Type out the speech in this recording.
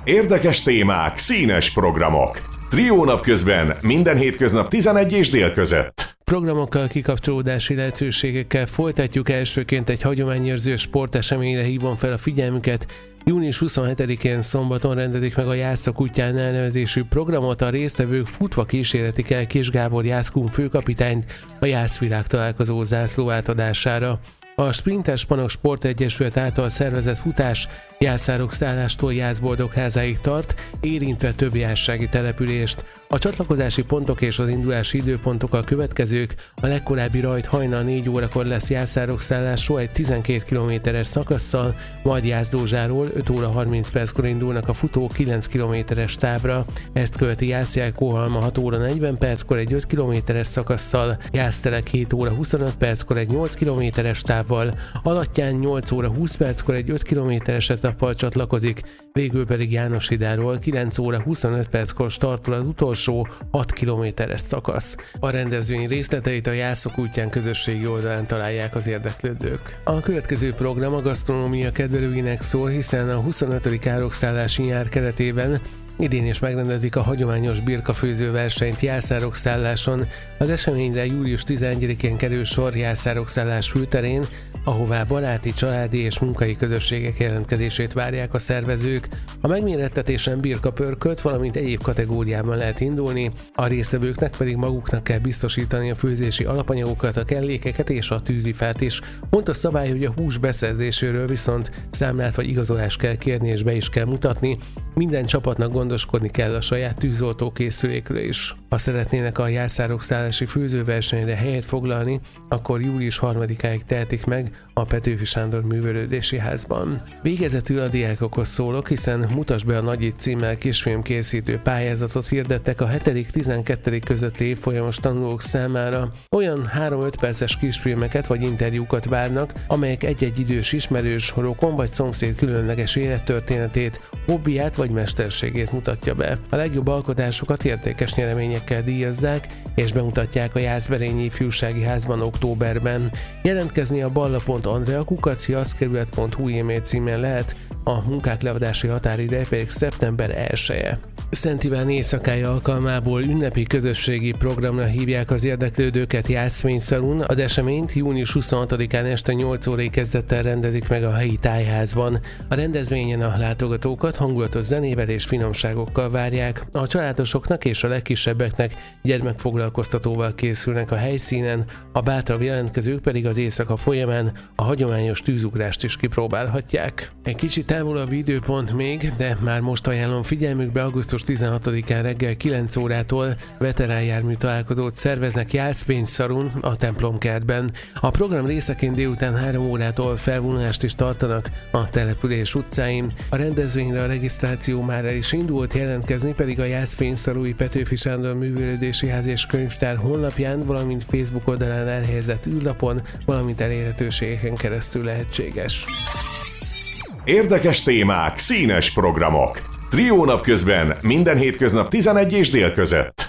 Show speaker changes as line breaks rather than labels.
Érdekes témák, színes programok. Trió napközben minden hétköznap 11 és dél között.
Programokkal, kikapcsolódási lehetőségekkel folytatjuk. Elsőként egy hagyományőrző sporteseményre hívom fel a figyelmüket. Június 27-én szombaton rendezik meg a Jászok kutyán elnevezésű programot. A résztvevők futva kísérletik el Kis Gábor Jászkun főkapitányt a Jászvilág találkozó zászló átadására. A Sprinter Spanok Sportegyesület által szervezett futás Jászárok szállástól Jászboldogházáig tart, érintve több jászsági települést. A csatlakozási pontok és az indulási időpontok a következők. A legkorábbi rajt hajnal 4 órakor lesz Jászárok szállásról egy 12 kilométeres szakasszal, majd Jászdózsáról 5 óra 30 perckor indulnak a futók 9 kilométeres távra. Ezt követi Jászjákóhalma 6 óra 40 perckor egy 5 kilométeres szakasszal, Jásztelek 7 óra 25 perckor egy 8 kilométeres távval, Alattyán 8 óra 20 perckor egy 5 kilométeres etappal csatlakozik, végül pedig Jánoshidáról 9 óra 25 perckor startol az utolsó 6 kilométeres szakasz. A rendezvény részleteit a Jászok útján közösségi oldalán találják az érdeklődők. A következő program a gasztronómia kedvelőinek szól, hiszen a 25. árokszállási nyár keretében idén is megrendezik a hagyományos birkafőző versenyt Jászárok szálláson. Az eseményre július 11-én kerül sor Jászárok szállás főterén, ahová baráti, családi és munkai közösségek jelentkezését várják a szervezők. A megmérettetésen birkapörkölt, valamint egyéb kategóriában lehet indulni, a résztvevőknek pedig maguknak kell biztosítani a főzési alapanyagokat, a kellékeket és a tűzifát is. Fontos szabály, hogy a hús beszerzéséről viszont számlát vagy igazolást kell kérni és be is kell mutatni. Minden csapatnak gondoskodni kell a saját tűzoltó készülékről is. Ha szeretnének a Jászárok szállási főzőversenyre helyet foglalni, akkor július 3-áig tehetik meg a Petőfi Sándor Művelődési Házban. Végezetül a diákokhoz szólok, hiszen Mutasd be a Nagyit címmel kisfilmkészítő pályázatot hirdettek a 7.-12. közötti évfolyamos tanulók számára. Olyan 3-5 perces kisfilmeket vagy interjúkat várnak, amelyek egy-egy idős ismerős, rokon vagy szomszéd különleges élettörténetét, hobbiát vagy mesterségét mutatja be. A legjobb alkotásokat értékes nyereményekkel díjazzák, és bemutatják a Jászberényi Ifjúsági Házban októberben. Jelentkezni a balla.andrea@jasszkerület.hu e-mail címen lehet, a munkák leadási határideje pedig szeptember 1-e. Szent Iván éjszakája alkalmából ünnepi közösségi programra hívják az érdeklődőket Jászfényszalun. Az eseményt június 26-án este 8 órai kezdettel rendezik meg a helyi tájházban. A rendezvényen a látogatókat hangulatos zenével és finomságokkal várják. A családosoknak és a legkisebbeknek gyermekfoglalkoztatóval készülnek a helyszínen, a bátrabb jelentkezők pedig az éjszaka folyamán a hagyományos tűzugrást is kipróbálhatják. Egy kicsit távolabb időpont még, de már most ajánlom figyelmükbe, augusztus 16-án reggel 9 órától veteránjármű találkozót szerveznek Jászfényszalun a templomkertben. A program részeként délután 3 órától felvonulást is tartanak a település utcáin. A rendezvényre a regisztráció már el is indult, jelentkezni pedig a Jászfényszalui Petőfi Sándor Művelődési Ház és Könyvtár honlapján, valamint Facebook oldalán elhelyezett űrlapon, valamint elérhetőségeken keresztül lehetséges.
Érdekes témák, színes programok. Trió napközben minden hétköznap 11 és dél között.